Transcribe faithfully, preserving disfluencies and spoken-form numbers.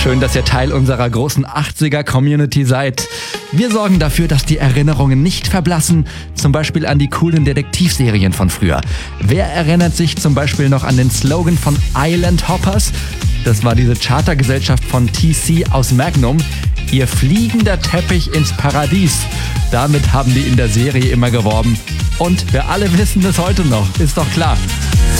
Schön, dass ihr Teil unserer großen achtziger-Community seid. Wir sorgen dafür, dass die Erinnerungen nicht verblassen, zum Beispiel an die coolen Detektivserien von früher. Wer erinnert sich zum Beispiel noch an den Slogan von Island Hoppers? Das war diese Chartergesellschaft von T C aus Magnum. Ihr fliegender Teppich ins Paradies. Damit haben die in der Serie immer geworben. Und wir alle wissen es heute noch, ist doch klar.